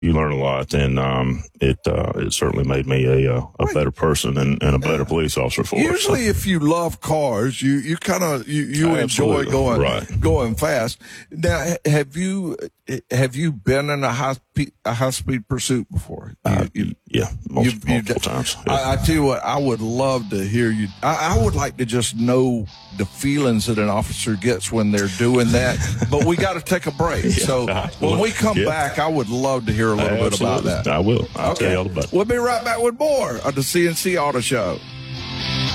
you learn a lot, and it certainly made me a better person and a better police officer for us. Usually, if you love cars, you kind of you enjoy going fast. Now, have you been in a high speed pursuit before? Multiple times. Yeah. I tell you what, I would love to hear you. I would like to just know the feelings that an officer gets when they're doing that. But we got to take a break. So when we come back, I would love to hear a little bit about that. I will. I'll tell you all about it. We'll be right back with more of the CNC Auto Show.